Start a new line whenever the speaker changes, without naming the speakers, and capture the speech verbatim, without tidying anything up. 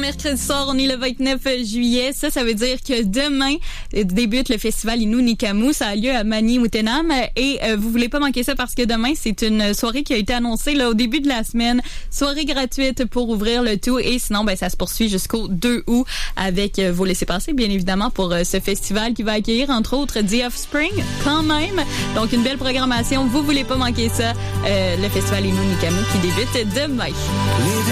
mercredi soir, on est le vingt-neuf juillet. Ça, ça veut dire que demain débute le festival Innu Nikamu. Ça a lieu à Maniwitenam et euh, vous voulez pas manquer ça parce que demain, c'est une soirée qui a été annoncée là au début de la semaine. Soirée gratuite pour ouvrir le tout et sinon, ben ça se poursuit jusqu'au deux août avec euh, vos laissez-passer, bien évidemment, pour euh, ce festival qui va accueillir entre autres The Offspring quand même. Donc, une belle programmation. Vous voulez pas manquer ça. Euh, le festival Innu Nikamu qui débute demain.